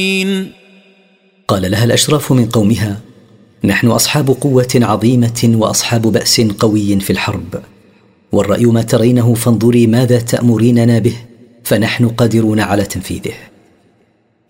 قال لها الأشراف من قومها: نحن أصحاب قوة عظيمة وأصحاب بأس قوي في الحرب، والرأي ما ترينه، فانظري ماذا تأمريننا به، فنحن قادرون على تنفيذه.